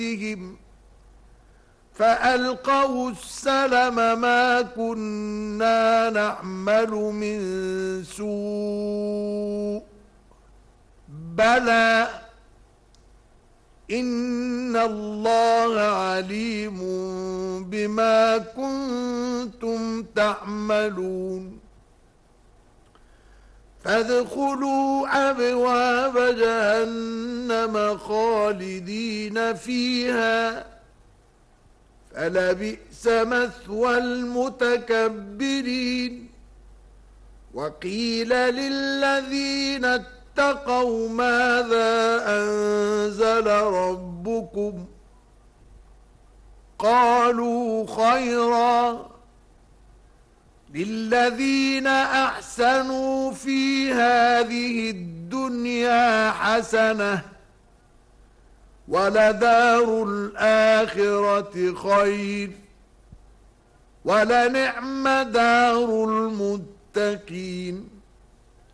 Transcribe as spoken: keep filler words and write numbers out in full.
بهم فألقوا السلم ما كنا نعمل من سوء بلى إن الله عليم بما كنتم تعملون فادخلوا أبواب جهنم خالدين فيها فلبئس مثوى المتكبرين وقيل للذين اتقوا ماذا أنزل ربكم قالوا خيرا للذين أحسنوا في هذه الدنيا حسنة ولدار الآخرة خير ولنعم دار المتقين